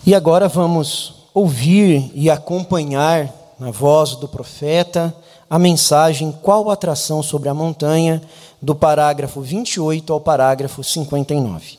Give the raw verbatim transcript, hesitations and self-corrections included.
E agora vamos ouvir e acompanhar na voz do profeta a mensagem Qual a atração sobre a montanha, do parágrafo vinte e oito ao parágrafo cinquenta e nove.